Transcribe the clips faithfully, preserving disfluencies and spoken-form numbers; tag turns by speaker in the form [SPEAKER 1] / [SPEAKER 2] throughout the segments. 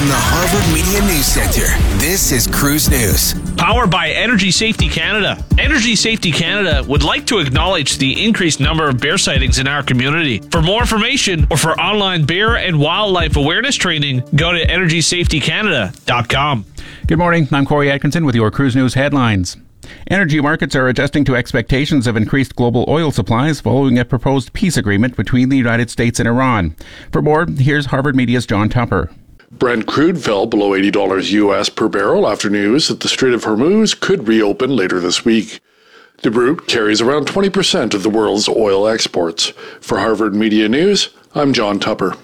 [SPEAKER 1] From the Harvard Media News Center, this is Cruise News.
[SPEAKER 2] Powered by Energy Safety Canada. Energy Safety Canada would like to acknowledge the increased number of bear sightings in our community. For more information or for online bear and wildlife awareness training, go to energy safety canada dot com.
[SPEAKER 3] Good morning. I'm Corey Atkinson with your Cruise News headlines. Energy markets are adjusting to expectations of increased global oil supplies following a proposed peace agreement between the United States and Iran. For more, here's Harvard Media's John Tupper.
[SPEAKER 4] Brent crude fell below eighty dollars U S per barrel after news that the Strait of Hormuz could reopen later this week. The Brute carries around twenty percent of the world's oil exports. For Harvard Media News, I'm John Tupper.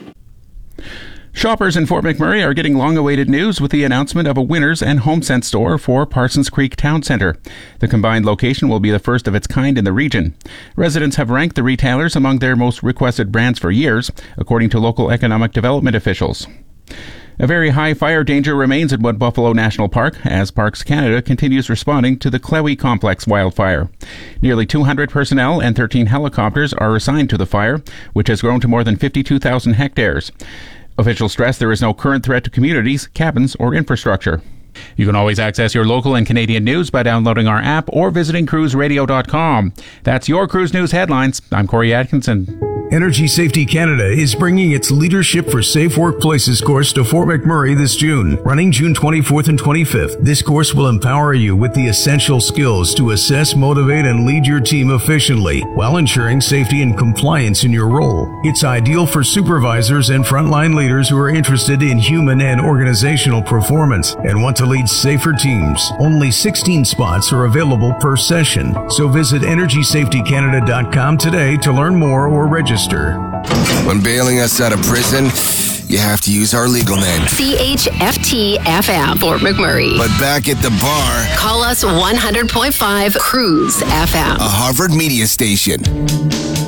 [SPEAKER 3] Shoppers in Fort McMurray are getting long-awaited news with the announcement of a Winners and HomeSense store for Parsons Creek Town Centre. The combined location will be the first of its kind in the region. Residents have ranked the retailers among their most requested brands for years, according to local economic development officials. A very high fire danger remains at Wood Buffalo National Park as Parks Canada continues responding to the Clewey Complex wildfire. Nearly two hundred personnel and thirteen helicopters are assigned to the fire, which has grown to more than fifty-two thousand hectares. Officials stress there is no current threat to communities, cabins, or infrastructure. You can always access your local and Canadian news by downloading our app or visiting cruise radio dot com. That's your Cruise News headlines. I'm Corey Atkinson.
[SPEAKER 5] Energy Safety Canada is bringing its Leadership for Safe Workplaces course to Fort McMurray this June, running June twenty-fourth and twenty-fifth. This course will empower you with the essential skills to assess, motivate, and lead your team efficiently while ensuring safety and compliance in your role. It's ideal for supervisors and frontline leaders who are interested in human and organizational performance and want to lead safer teams. Only sixteen spots are available per session, so visit energy safety canada dot com today to learn more or register.
[SPEAKER 1] When bailing us out of prison, you have to use our legal name.
[SPEAKER 6] C H F T F M, Fort McMurray.
[SPEAKER 1] But back at the bar,
[SPEAKER 6] call us one hundred point five Cruise F M.
[SPEAKER 1] A Harvard Media station.